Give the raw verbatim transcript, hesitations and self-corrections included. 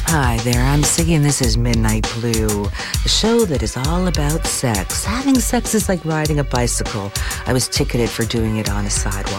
Hi there, I'm Siggy and this is Midnight Blue, the show that is all about sex. Having sex is like riding a bicycle. I was ticketed for doing it on a sidewalk.